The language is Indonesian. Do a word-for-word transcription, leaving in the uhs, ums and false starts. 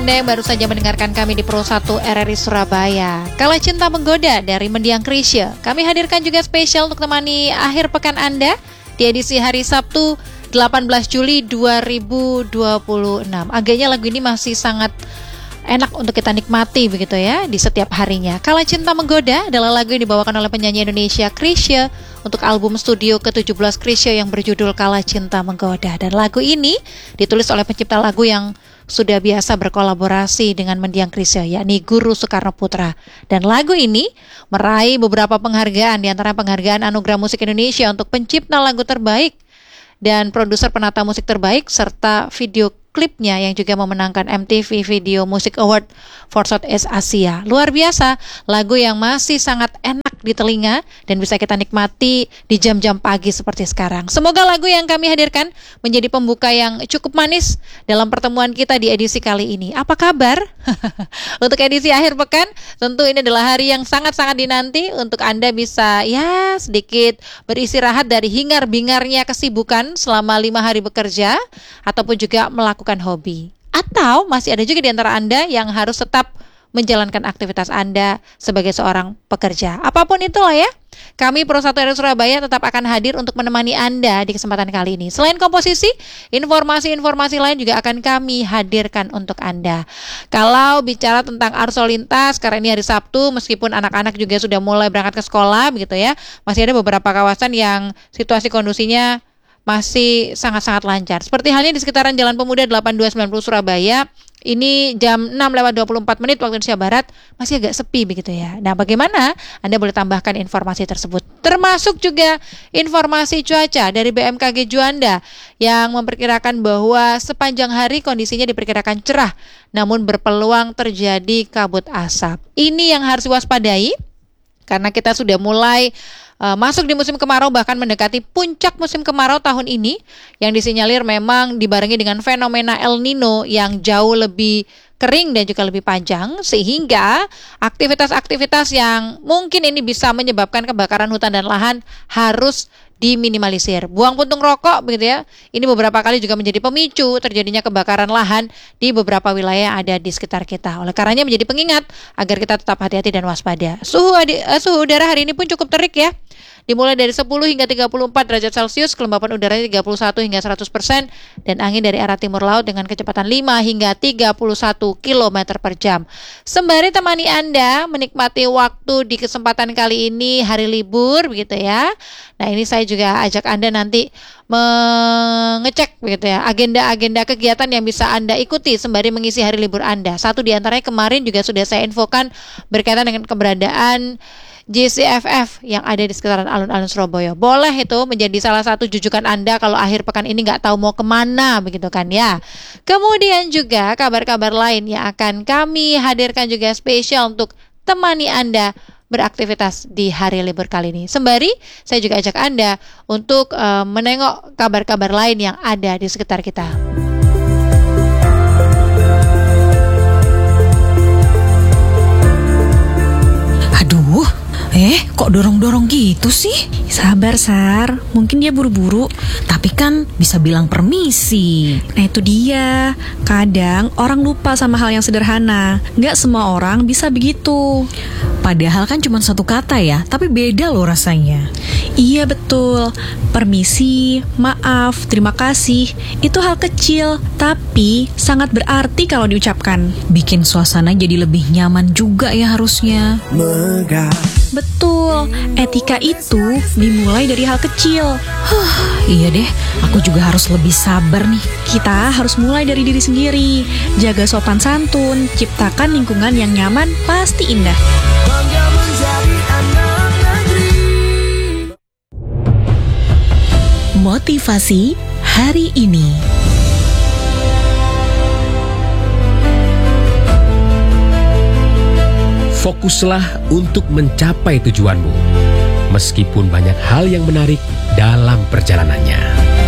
Anda yang baru saja mendengarkan kami di Pro satu R R I Surabaya. Kalau Cinta Menggoda dari Mendiang Krisya, kami hadirkan juga spesial untuk temani akhir pekan Anda di edisi hari Sabtu delapan belas Juli dua ribu dua puluh enam. Agaknya lagu ini masih sangat enak untuk kita nikmati begitu ya di setiap harinya. Kalau Cinta Menggoda adalah lagu yang dibawakan oleh penyanyi Indonesia Krisya untuk album studio ke tujuh belas Krisya yang berjudul Kala Cinta Menggoda. Dan lagu ini ditulis oleh pencipta lagu yang sudah biasa berkolaborasi dengan Mendiang Krisya, yakni Guru Soekarno Putra. Dan lagu ini meraih beberapa penghargaan, di antara penghargaan Anugerah Musik Indonesia untuk pencipta lagu terbaik dan produser penata musik terbaik, serta video klipnya yang juga memenangkan M T V Video Music Award for Southeast Asia. Luar biasa, lagu yang masih sangat enak di telinga dan bisa kita nikmati di jam-jam pagi seperti sekarang. Semoga lagu yang kami hadirkan menjadi pembuka yang cukup manis dalam pertemuan kita di edisi kali ini. Apa kabar? Untuk edisi akhir pekan, tentu ini adalah hari yang sangat-sangat dinanti untuk Anda bisa ya sedikit beristirahat dari hingar-bingarnya kesibukan selama lima hari bekerja, ataupun juga melakukan hobi. Atau masih ada juga di antara Anda yang harus tetap menjalankan aktivitas Anda sebagai seorang pekerja. Apapun itulah ya, kami Pro satu R R I Surabaya tetap akan hadir untuk menemani Anda di kesempatan kali ini. Selain komposisi, informasi-informasi lain juga akan kami hadirkan untuk Anda. Kalau bicara tentang arus lalu lintas, karena ini hari Sabtu, meskipun anak-anak juga sudah mulai berangkat ke sekolah begitu ya, masih ada beberapa kawasan yang situasi kondisinya masih sangat-sangat lancar. Seperti halnya di sekitaran Jalan Pemuda delapan dua sembilan nol Surabaya, ini jam enam lewat dua puluh empat menit waktu Indonesia Barat masih agak sepi begitu ya. Nah, bagaimana? Anda boleh tambahkan informasi tersebut. Termasuk juga informasi cuaca dari B M K G Juanda yang memperkirakan bahwa sepanjang hari kondisinya diperkirakan cerah, namun berpeluang terjadi kabut asap. Ini yang harus diwaspadai karena kita sudah mulai Uh, masuk di musim kemarau, bahkan mendekati puncak musim kemarau tahun ini yang disinyalir memang dibarengi dengan fenomena El Nino yang jauh lebih kering dan juga lebih panjang, sehingga aktivitas-aktivitas yang mungkin ini bisa menyebabkan kebakaran hutan dan lahan harus diminimalisir. Buang puntung rokok begitu ya, ini beberapa kali juga menjadi pemicu terjadinya kebakaran lahan di beberapa wilayah yang ada di sekitar kita. Oleh karenanya menjadi pengingat agar kita tetap hati-hati dan waspada. Suhu, adi, uh, suhu udara hari ini pun cukup terik ya, dimulai dari sepuluh hingga tiga puluh empat derajat Celcius, kelembapan udaranya tiga puluh satu hingga seratus persen, dan angin dari arah timur laut dengan kecepatan lima hingga tiga puluh satu kilometer per jam. Sembari temani Anda menikmati waktu di kesempatan kali ini hari libur begitu ya. Nah, ini saya juga ajak Anda nanti mengecek begitu ya agenda-agenda kegiatan yang bisa Anda ikuti sembari mengisi hari libur Anda. Satu di antaranya kemarin juga sudah saya infokan berkaitan dengan keberadaan J C F F yang ada di sekitaran alun-alun Surabaya. Boleh itu menjadi salah satu jujukan Anda kalau akhir pekan ini nggak tahu mau kemana begitu kan ya. Kemudian juga kabar-kabar lain yang akan kami hadirkan juga spesial untuk temani Anda beraktivitas di hari libur kali ini. Sembari saya juga ajak Anda untuk uh, menengok kabar-kabar lain yang ada di sekitar kita. Aduh, eh kok dorong-dorong gitu sih? Sabar Sar, mungkin dia buru-buru, tapi kan bisa bilang permisi. Nah itu dia, kadang orang lupa sama hal yang sederhana. Nggak semua orang bisa begitu. Padahal kan cuma satu kata ya, tapi beda loh rasanya. Iya betul, permisi, maaf, terima kasih, itu hal kecil, tapi sangat berarti kalau diucapkan. Bikin suasana jadi lebih nyaman juga ya harusnya. Megah. Betul, etika itu dimulai dari hal kecil. Huh, iya deh, aku juga harus lebih sabar nih. Kita harus mulai dari diri sendiri. Jaga sopan santun, ciptakan lingkungan yang nyaman, pasti indah. Bangga menjadi anak negeri. Motivasi hari ini. Fokuslah untuk mencapai tujuanmu, meskipun banyak hal yang menarik dalam perjalanannya.